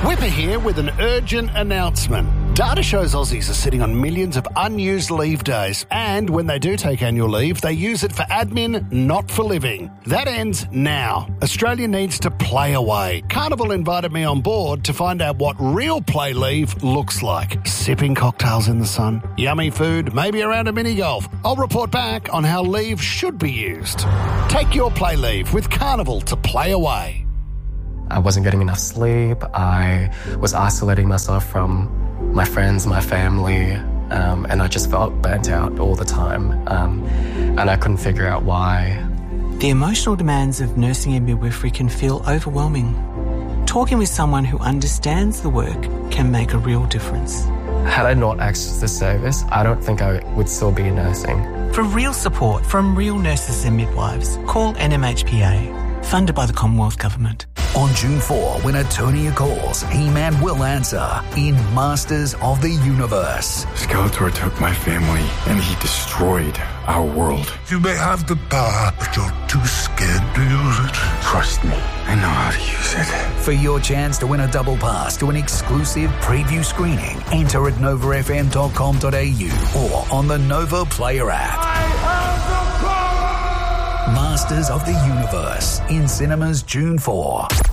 Whipper here with an urgent announcement. Data shows Aussies are sitting on millions of unused leave days, and when they do take annual leave, they use it for admin, not for living. That ends now. Australia needs to play away. Carnival invited me on board to find out what real play leave looks like. Sipping cocktails in the sun, yummy food, maybe around a mini golf. I'll report back on how leave should be used. Take your play leave with Carnival to play away. I wasn't getting enough sleep. I was isolating myself from my friends, my family, and I just felt burnt out all the time, and I couldn't figure out why. The emotional demands of nursing and midwifery can feel overwhelming. Talking with someone who understands the work can make a real difference. Had I not accessed this service, I don't think I would still be nursing. For real support from real nurses and midwives, call NMHPA, funded by the Commonwealth Government. On June 4, when Eternia calls, He-Man will answer in Masters of the Universe. Skeletor took my family and he destroyed our world. You may have the power, but you're too scared to use it. Trust me, I know how to use it. For your chance to win a double pass to an exclusive preview screening, enter at novafm.com.au or on the Nova Player app. I have the power! Masters of the Universe in cinemas June 4.